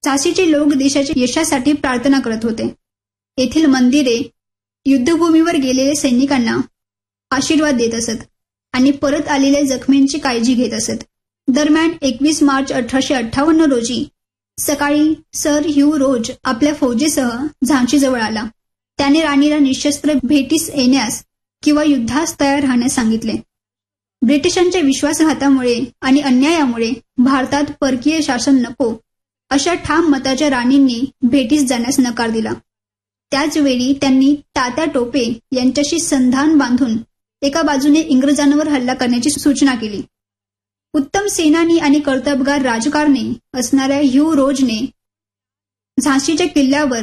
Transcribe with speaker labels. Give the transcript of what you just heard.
Speaker 1: झाशीचे लोक देशाच्या यशासाठी प्रार्थना करत होते. येथील मंदिरे युद्धभूमीवर गेलेल्या सैनिकांना आशीर्वाद देत असत आणि परत आलेल्या जखमींची काळजी घेत असत. दरम्यान 21 मार्च 1858 रोजी सकाळी सर ह्यू रोज आपल्या फौजेसह झाशीजवळ आला. त्याने राणीला निशस्त्र भेटीस येण्यास किंवा युद्धास तयार राहण्यास सांगितले. ब्रिटिशांच्या विश्वासघातामुळे आणि अन्यायामुळे भारतात परकीय शासन नको अशा ठाम मताच्या राणींनी भेटीस जाण्यास नकार दिला. त्याचवेळी त्यांनी तात्या टोपे यांच्याशी संधान बांधून एका बाजूने इंग्रजांवर हल्ला करण्याची सूचना केली. उत्तम सेनानी आणि कर्तबगार राजकारणी असणाऱ्या ह्यू रोजने झाशीच्या किल्ल्यावर